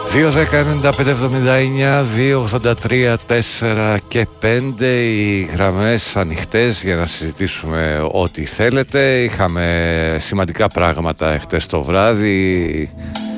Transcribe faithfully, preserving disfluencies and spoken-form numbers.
δύο δέκα ενενήντα πέντε εβδομήντα εννιά, δύο ογδόντα τρία τέσσερα και πέντε οι γραμμές ανοιχτές για να συζητήσουμε ό,τι θέλετε. Είχαμε σημαντικά πράγματα εχθές το βράδυ